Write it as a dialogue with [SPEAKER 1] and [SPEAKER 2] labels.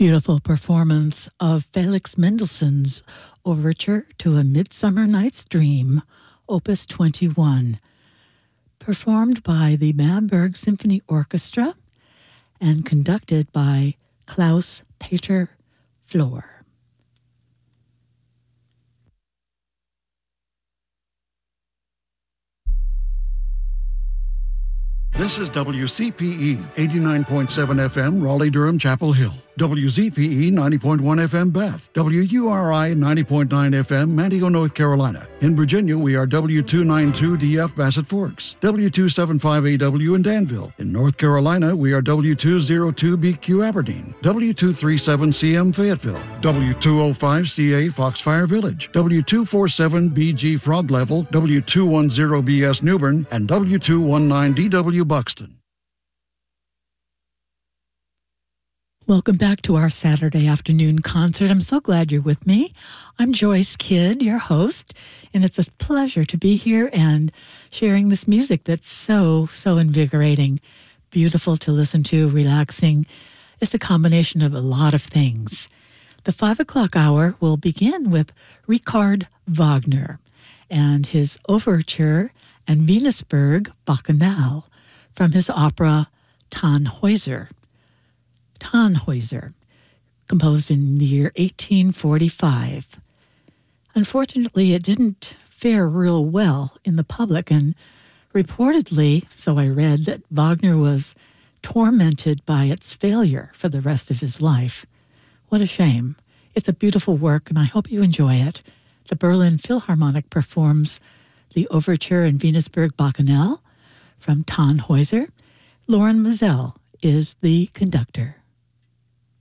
[SPEAKER 1] Beautiful performance of Felix Mendelssohn's Overture to A Midsummer Night's Dream, Opus 21, performed by the Bamberg Symphony Orchestra and conducted by Klaus-Peter Flohr.
[SPEAKER 2] This is WCPE 89.7 FM, Raleigh-Durham, Chapel Hill. WZPE 90.1 FM, Beth. WURI 90.9 FM, Manteo, North Carolina. In Virginia, we are W292DF, Bassett Forks. W275AW in Danville. In North Carolina, we are W202BQ, Aberdeen. W237CM, Fayetteville. W205CA, Foxfire Village. W247BG, Frog Level. W210BS, Newbern. And W219DW, Buxton.
[SPEAKER 1] Welcome back to our Saturday afternoon concert. I'm so glad you're with me. I'm Joyce Kidd, your host, and it's a pleasure to be here and sharing this music that's so invigorating, beautiful to listen to, relaxing. It's a combination of a lot of things. The 5 o'clock hour will begin with Richard Wagner and his Overture and Venusberg Bacchanal from his opera Tannhäuser. Tannhäuser, composed in the year 1845. Unfortunately, it didn't fare real well in the public, and reportedly, so I read, that Wagner was tormented by its failure for the rest of his life. What a shame. It's a beautiful work, and I hope you enjoy it. The Berlin Philharmonic performs the Overture and Venusberg Bacchanal from Tannhäuser. Loren Maazel is the conductor.